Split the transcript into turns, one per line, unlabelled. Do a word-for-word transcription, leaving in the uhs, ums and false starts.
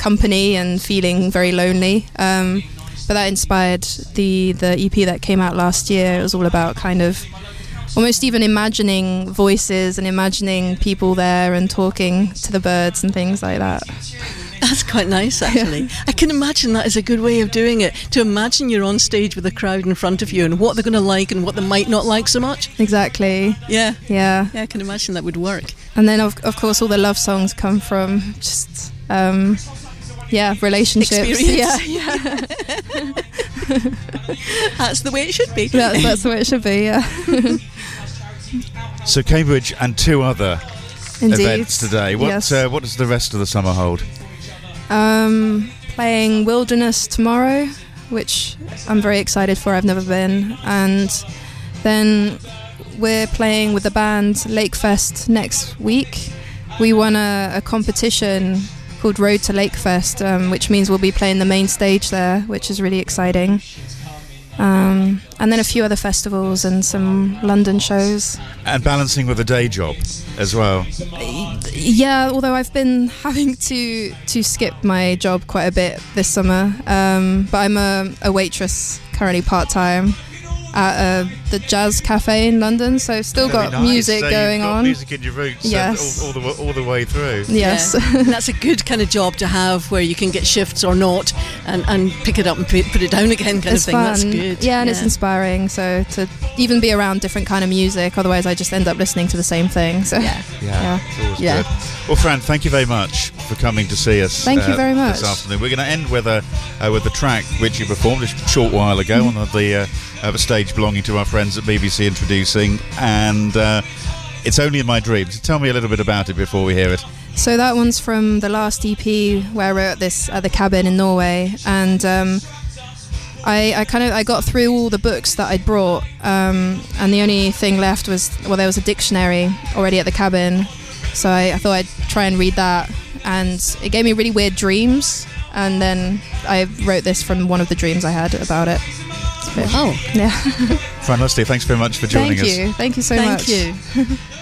company and feeling very lonely. Um, but that inspired the, the E P that came out last year. It was all about kind of almost even imagining voices and imagining people there and talking to the birds and things like that.
That's quite nice, actually. Yeah. I can imagine that is a good way of doing it, to imagine you're on stage with a crowd in front of you and what they're going to like and what they might not like so much.
Exactly.
Yeah.
Yeah.
Yeah, I can imagine that would work.
And then, of, of course, all the love songs come from just, um, yeah, relationships.
Experience.
Yeah, yeah.
That's the way it should be.
That's, that's the way it should be, yeah.
So Cambridge and two other
Indeed.
events today. What,
yes.
uh, what does the rest of the summer hold?
Um, playing Wilderness tomorrow, which I'm very excited for. I've never been. And then we're playing with the band Lakefest next week. We won a, a competition called Road to Lakefest, um, which means we'll be playing the main stage there, which is really exciting. Um, and then a few other festivals and some London shows.
And balancing with a day job as well.
Yeah, although I've been having to to skip my job quite a bit this summer. Um, but I'm a, a waitress currently part-time at uh, the Jazz Cafe in London, so still
Very
got
nice.
music
so
going
you've got
on.
Music in your roots,
yes,
all, all the all the way through.
Yes,
yeah. That's a good kind of job to have, where you can get shifts or not, and, and pick it up and put it down again, kind
it's
of thing.
Fun.
That's good.
Yeah, and
yeah.
it's inspiring. So to even be around different kind of music, otherwise I just end up listening to the same thing. So
yeah,
yeah,
yeah.
It's always
yeah.
good. Well, Fran, thank you very much for coming to see us.
Thank
uh,
you very much.
This afternoon, we're going to end with a uh, with the track which you performed a short while ago mm-hmm. on the uh, uh, stage belonging to our friends at B B C Introducing, and uh, It's Only in My Dreams. Tell me a little bit about it before we hear it.
So that one's from the last E P where I wrote this at the cabin in Norway, and um, I, I kind of I got through all the books that I'd brought, um, and the only thing left was, well, there was a dictionary already at the cabin, so I, I thought I'd try and read that, and it gave me really weird dreams, and then I wrote this from one of the dreams I had about it.
Oh,
yeah.
Fran Lustig, thanks very much for joining
Thank
us.
you. Thank you so
Thank
much.
Thank you.